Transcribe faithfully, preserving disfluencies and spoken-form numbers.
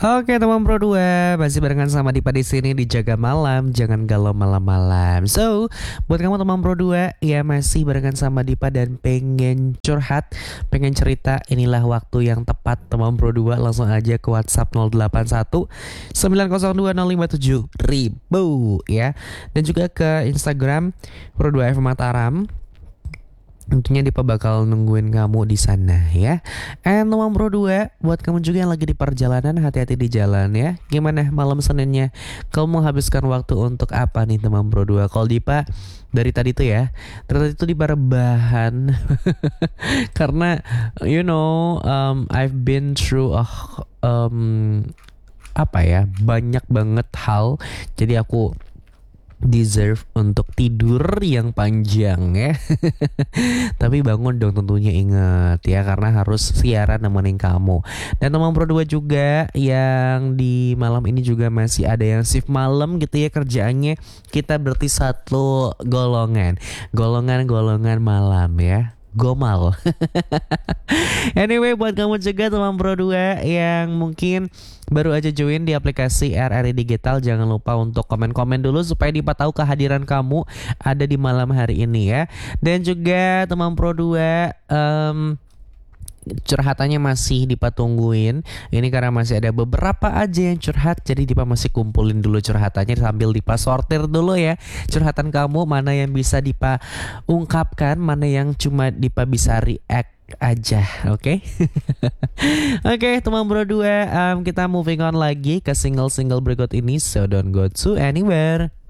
Oke teman Pro dua, masih barengan sama Dipa di sini di Jaga Malam, jangan galau malam-malam. So, buat kamu teman Pro dua, ya masih barengan sama Dipa dan pengen curhat, pengen cerita, inilah waktu yang tepat teman Pro dua. Langsung aja ke WhatsApp nol delapan satu sembilan nol dua nol lima tujuh ribu ya. Dan juga ke Instagram Pro dua F Mataram. Tentunya Dipa bakal nungguin kamu di sana ya. And teman Pro dua, buat kamu juga yang lagi di perjalanan, hati-hati di jalan ya. Gimana malam Seninnya? Kamu menghabiskan waktu untuk apa nih teman Pro dua? Kalau Dipa dari tadi tuh ya, ternyata itu Dipa rebahan. Karena you know, um, I've been through a, um, apa ya, banyak banget hal. Jadi aku deserve untuk tidur yang panjang ya. Tapi bangun dong tentunya, ingat ya, karena harus siaran nemenin kamu. Dan teman Pro dua juga yang di malam ini juga masih ada yang shift malam gitu ya kerjaannya. Kita berarti satu golongan, golongan-golongan malam ya, gomal. Anyway, buat kamu juga teman Pro dua yang mungkin baru aja join di aplikasi R R I Digital, jangan lupa untuk komen-komen dulu supaya Dipa tahu kehadiran kamu ada di malam hari ini ya. Dan juga teman Pro dua, um, curhatannya masih Dipa tungguin. Ini karena masih ada beberapa aja yang curhat, jadi Dipa masih kumpulin dulu curhatannya sambil Dipa sortir dulu ya. Curhatan kamu mana yang bisa Dipa ungkapkan, mana yang cuma Dipa bisa react aja, oke? Okay? Oke, okay, teman Pro dua, um, kita moving on lagi ke single-single berikut ini, so don't go to anywhere.